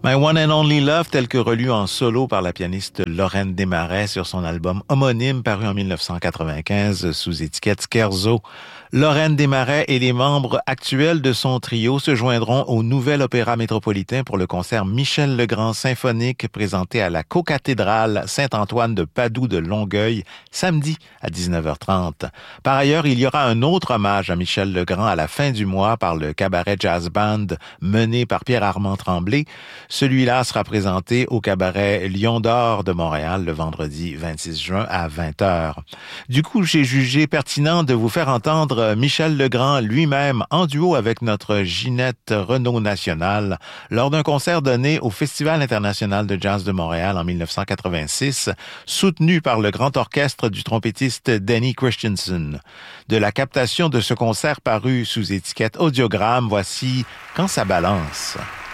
My One and Only Love, tel que relu en solo par la pianiste Lorraine Desmarais sur son album homonyme paru en 1995 sous étiquette Scherzo. Lorraine Desmarais et les membres actuels de son trio se joindront au Nouvel Opéra Métropolitain pour le concert Michel Legrand symphonique présenté à la cocathédrale Saint-Antoine de Padoue de Longueuil samedi à 19h30. Par ailleurs, il y aura un autre hommage à Michel Legrand à la fin du mois par le cabaret Jazz Band mené par Pierre-Armand Tremblay. Celui-là sera présenté au cabaret Lion d'Or de Montréal le vendredi 26 juin à 20h. Du coup, j'ai jugé pertinent de vous faire entendre Michel Legrand lui-même en duo avec notre Ginette Renaud Nationale lors d'un concert donné au Festival international de jazz de Montréal en 1986, soutenu par le grand orchestre du trompettiste Danny Christensen. De la captation de ce concert paru sous étiquette Audiogramme, voici Quand ça balance.